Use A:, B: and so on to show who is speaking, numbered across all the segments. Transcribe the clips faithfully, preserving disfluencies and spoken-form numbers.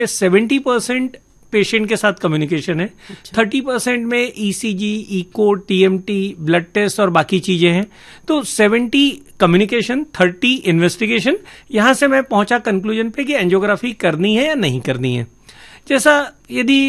A: Seventy percent patient के साथ communication है, थर्टी परसेंट में ECG, eco, TMT, blood test और बाकी चीजें हैं। तो सेवेंटी कम्युनिकेशन, थर्टी इन्वेस्टिगेशन। यहां से मैं पहुंचा कंक्लूजन पे कि एंजियोग्राफी करनी है या नहीं करनी है। जैसा यदि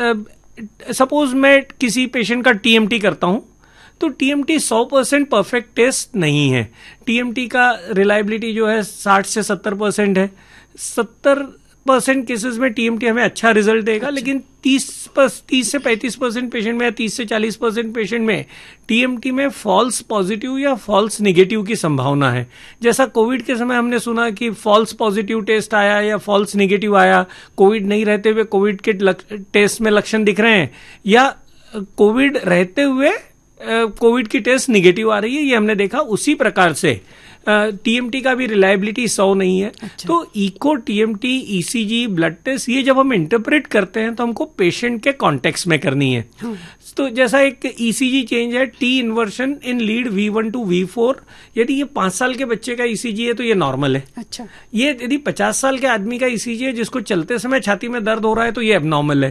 A: सपोज मैं किसी पेशेंट का टीएमटी करता हूं तो टीएमटी सौ परसेंट परफेक्ट टेस्ट नहीं है। टीएमटी का रिलायबिलिटी जो है साठ से सत्तर परसेंट है। सत्तर परसेंट केसेस में टीएमटी हमें अच्छा रिजल्ट देगा, अच्छा। लेकिन तीस तीस से पैंतीस परसेंट पेशेंट में या तीस से चालीस परसेंट पेशेंट में टीएमटी में फॉल्स पॉजिटिव या फॉल्स निगेटिव की संभावना है। जैसा कोविड के समय हमने सुना कि फॉल्स पॉजिटिव टेस्ट आया या फॉल्स निगेटिव आया, कोविड नहीं रहते हुए कोविड के टेस्ट में लक्षण दिख रहे हैं, या कोविड रहते हुए कोविड की टेस्ट निगेटिव आ रही है, ये हमने देखा। उसी प्रकार से टीएमटी uh, का भी रिलायबिलिटी सौ नहीं है। अच्छा। तो eco, TMT, ECG, blood test, ये जब हम इंटरप्रेट करते हैं तो हमको पेशेंट के कॉन्टेक्स्ट में करनी है। तो जैसा एक ईसीजी चेंज है, T inversion in lead we one two we four, यदि ये पांच साल के बच्चे का ईसीजी है तो ये नॉर्मल है। अच्छा। ये यदि पचास साल के आदमी का ईसीजी है जिसको चलते समय छाती में दर्द हो रहा है तो ये एबनॉर्मल है।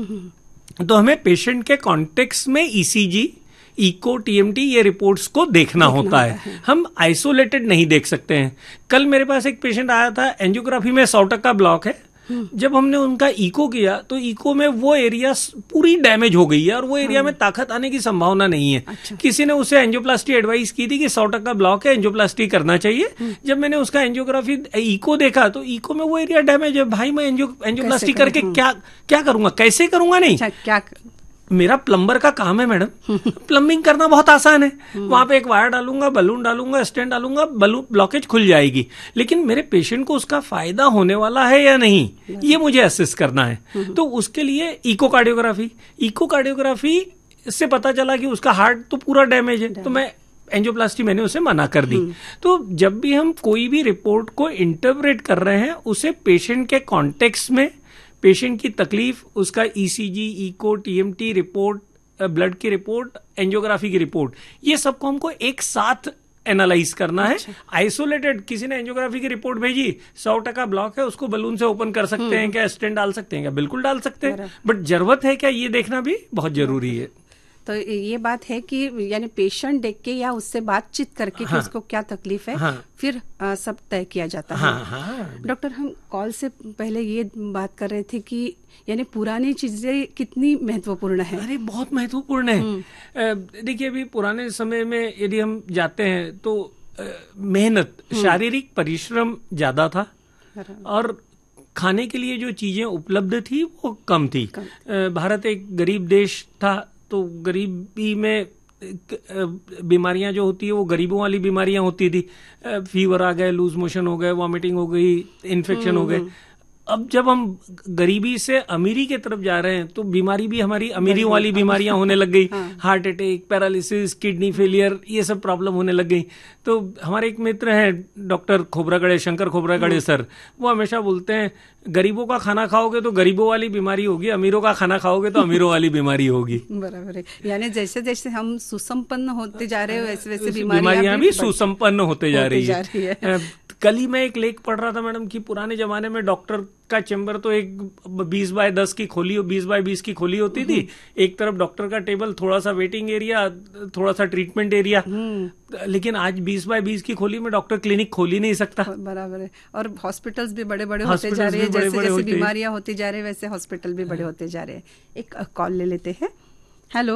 A: तो हमें पेशेंट के कॉन्टेक्स्ट में ईसीजी, इको, टीएमटी, ये रिपोर्ट्स को देखना, देखना होता है, है। हम आइसोलेटेड नहीं देख सकते हैं। कल मेरे पास एक पेशेंट आया था, एंजियोग्राफी में सौ टक्का ब्लॉक है। जब हमने उनका इको किया तो इको में वो एरिया पूरी डैमेज हो गई है और वो एरिया में ताकत आने की संभावना नहीं है। अच्छा। किसी ने उसे एंजियोप्लास्टी एडवाइस की थी कि सौ टक्का ब्लॉक है, एंजियोप्लास्टी करना चाहिए। जब मैंने उसका एंजियोग्राफी इको देखा तो इको में वो एरिया डैमेज है। भाई मैं एंजियो एंजियोप्लास्टी करके क्या क्या करूंगा, कैसे करूंगा? नहीं, क्या मेरा प्लम्बर का काम है मैडम, प्लम्बिंग करना बहुत आसान है। वहां पे एक वायर डालूंगा, बलून डालूंगा, स्टैंड डालूंगा, बलून ब्लॉकेज खुल जाएगी। लेकिन मेरे पेशेंट को उसका फायदा होने वाला है या नहीं, ये मुझे असेस करना है। तो उसके लिए इकोकार्डियोग्राफी इकोकार्डियोग्राफी से पता चला कि उसका हार्ट तो पूरा डैमेज है, तो मैं एंजियोप्लास्टी मैंने उसे मना कर दी। तो जब भी हम कोई भी रिपोर्ट को इंटरप्रेट कर रहे हैं उसे पेशेंट के कॉन्टेक्स्ट में, पेशेंट की तकलीफ, उसका ECG, eco, TMT report, blood की रिपोर्ट, एंजियोग्राफी की रिपोर्ट, ये सबको हमको एक साथ एनालाइज करना है। अच्छा। आइसोलेटेड किसी ने एंजियोग्राफी की रिपोर्ट भेजी, सौ टका ब्लॉक है, उसको बलून से ओपन कर सकते हैं क्या, स्टेंट डाल सकते हैं क्या? बिल्कुल डाल सकते हैं, बट जरूरत है क्या, ये देखना भी बहुत जरूरी है।
B: तो ये बात है कि यानी पेशेंट देख के या उससे बातचीत करके हाँ, कि उसको क्या तकलीफ है, हाँ, फिर आ, सब तय किया जाता हाँ, है। हाँ, डॉक्टर, हम कॉल से पहले ये बात कर रहे थे कि यानी पुरानी चीजें कितनी महत्वपूर्ण है।
A: अरे बहुत महत्वपूर्ण है। देखिए, अभी पुराने समय में यदि हम जाते हैं तो मेहनत, शारीरिक परिश्रम ज्यादा था और खाने के लिए जो चीजें उपलब्ध थी वो कम थी। कम। भारत एक गरीब देश था, तो गरीबी में बीमारियां जो होती है वो गरीबों वाली बीमारियां होती थी। फीवर आ गए, लूज मोशन हो गए, वॉमिटिंग हो गई, इन्फेक्शन हो गए। अब जब हम गरीबी से अमीरी की तरफ जा रहे हैं तो बीमारी भी हमारी अमीरी वाली बीमारियां होने लग गई। हाँ। Heart attack, paralysis, kidney failure, ये सब प्रॉब्लम होने लग गई। तो हमारे एक मित्र हैं डॉक्टर खोबरागड़े, शंकर खोबरागड़े सर, वो हमेशा बोलते हैं गरीबों का खाना खाओगे तो गरीबों वाली बीमारी होगी, अमीरों का खाना खाओगे तो अमीरों वाली बीमारी होगी।
B: बराबर है। यानी जैसे जैसे हम सुसंपन्न होते जा रहे हैं वैसे वैसे
A: बीमारियां भी सुसंपन्न होते जा रही है। कल ही मैं एक लेख पढ़ रहा था मैडम कि पुराने जमाने में डॉक्टर का चेम्बर तो एक बीस बाय दस की खोली, बीस बाय बीस की खोली होती थी। एक तरफ डॉक्टर का टेबल, थोड़ा सा वेटिंग एरिया, थोड़ा सा ट्रीटमेंट एरिया। लेकिन आज बीस बाय बीस की खोली में डॉक्टर क्लिनिक खोल ही नहीं सकता।
B: बराबर है। और हॉस्पिटल्स भी बड़े बड़े होते जा रहे हैं, जैसे जैसे बीमारियां होती जा रही है वैसे हॉस्पिटल भी बड़े होते जा रहे हैं। एक कॉल ले लेते हैं। हेलो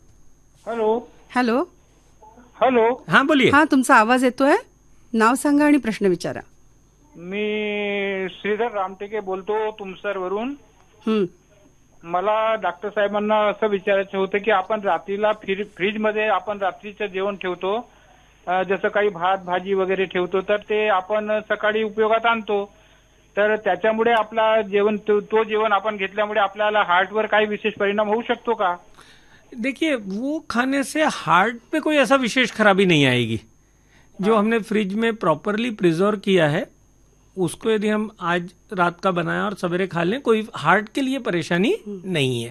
C: हेलो
B: हेलो
C: हेलो
A: हाँ बोलिए।
B: हाँ, तुमचा आवाज येतोय, नाव सांगा आणि प्रश्न विचारा।
C: मी श्रीधर रामटेके बोलतो तुमसरवरून।
B: हम्म
C: मला डॉक्टर साहेबांना असं विचारायचं होतं की आपण रात्रीला फ्रीज मध्ये आपण रात्रीचं जेवण ठेवतो, जसं काही भात भाजी वगैरे ठेवतो, तर ते आपण सकाळी उपयोगात आणतो, तर त्याच्यामुळे आपला जेवण तो जेवण आपण घेतल्यामुळे आपल्याला हार्टवर काही विशेष परिणाम होऊ शकतो का?
A: देखिए, वो खाने से हार्ट पे कोई ऐसा विशेष खराबी नहीं आएगी। जो हमने फ्रिज में प्रॉपरली प्रिजर्व किया है उसको यदि हम आज रात का बनाया और सवेरे खा लें, कोई हार्ट के लिए परेशानी नहीं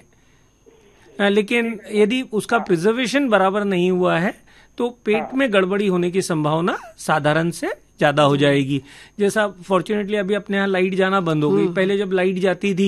A: है। लेकिन यदि उसका प्रिजर्वेशन बराबर नहीं हुआ है तो पेट में गड़बड़ी होने की संभावना साधारण से ज्यादा हो जाएगी। जैसा फॉर्चुनेटली अभी अपने यहाँ लाइट जाना बंद हो गई, पहले जब लाइट जाती थी